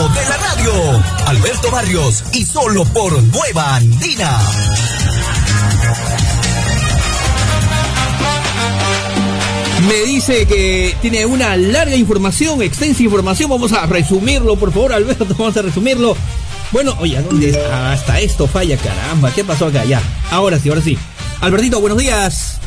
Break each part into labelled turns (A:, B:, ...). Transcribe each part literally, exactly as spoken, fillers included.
A: de la radio. Alberto Barrios y solo por Nueva Andina.
B: Me dice que tiene una larga información, extensa información. Vamos a resumirlo, por favor, Alberto, vamos a resumirlo. Bueno, oye, ¿a dónde es? Hasta esto falla, caramba. ¿Qué pasó acá? Ya, ahora sí, ahora sí. Albertito, buenos días.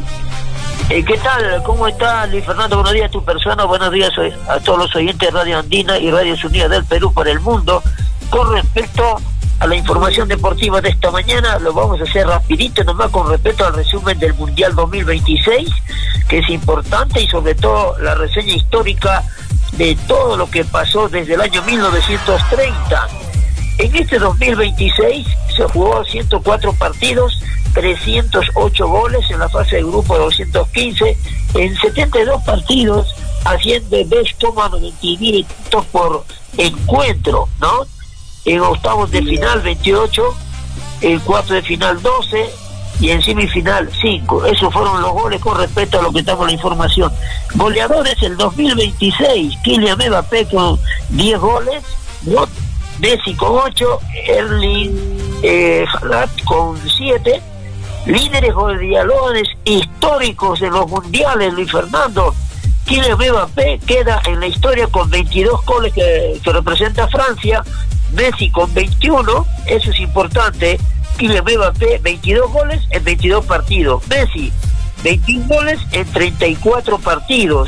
C: Eh, ¿Qué tal? ¿Cómo está, Luis Fernando? Buenos días a tu persona, buenos días a todos los oyentes de Radio Andina y Radio Unidas del Perú para el mundo. Con respecto a la información deportiva de esta mañana, lo vamos a hacer rapidito nomás con respecto al resumen del Mundial dos mil veintiséis, que es importante, y sobre todo la reseña histórica de todo lo que pasó desde el año mil novecientos treinta. En este dos mil veintiséis se jugó ciento cuatro partidos, trescientos ocho goles en la fase de grupo de doscientos quince, en setenta y dos partidos, haciendo dos coma noventa y nueve puntos por encuentro, ¿no? En octavos de final veintiocho, en cuartos de final doce y en semifinal cinco. Esos fueron los goles con respecto a lo que estamos en la información. Goleadores el dos mil veintiséis, Kylian Mbappé con diez goles, ¿no? Messi con ocho, Erling eh, Haaland con siete. Líderes goleadores históricos en los mundiales, Luis Fernando. Kylian Mbappé queda en la historia con veintidós goles que, que representa a Francia. Messi con veintiuno, eso es importante. Kylian Mbappé, veintidós goles en veintidós partidos. Messi, veintiún goles en treinta y cuatro partidos.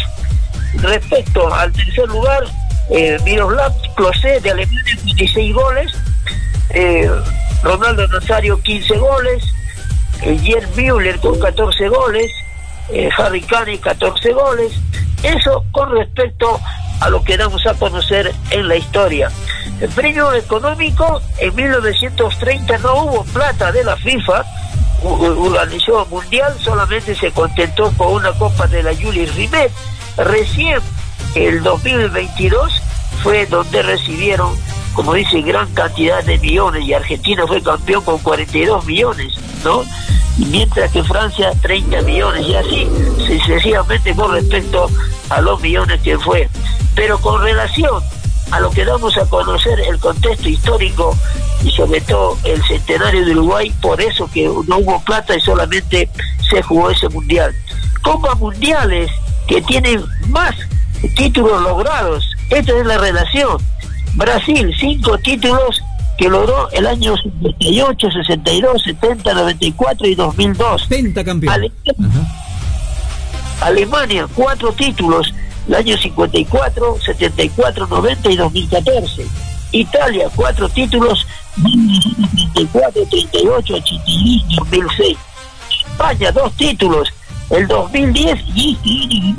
C: Respecto al tercer lugar, eh, Miroslav Klose de Alemania, dieciséis goles. Eh, Ronaldo Nazario, quince goles. Eh, Gerd Müller con catorce goles. Eh, Harry Kane, catorce goles. Eso con respecto a lo que damos a conocer en la historia. El premio económico, en mil novecientos treinta no hubo plata de la FIFA, organizó mundial, solamente se contentó con una copa de la Jules Rimet. Recién el dos mil veintidós fue donde recibieron, como dice, gran cantidad de millones, y Argentina fue campeón con cuarenta y dos millones, ¿no? Mientras que Francia treinta millones, y así sucesivamente con respecto a los millones que fue. Pero con relación a lo que damos a conocer, el contexto histórico y sobre todo el centenario de Uruguay, por eso que no hubo plata y solamente se jugó ese mundial. Copas mundiales que tienen más títulos logrados, esta es la relación. Brasil, cinco títulos que logró el año cincuenta y ocho, sesenta y dos, setenta, noventa y cuatro y dos mil dos.
B: Pentacampeón.
C: Ale- Alemania, cuatro títulos, el año cincuenta y cuatro, setenta y cuatro, noventa y dos mil catorce. Italia, cuatro títulos, mil novecientos treinta y cuatro, treinta y ocho, ochenta y dos, dos mil seis. España, dos títulos, el dos mil diez y este año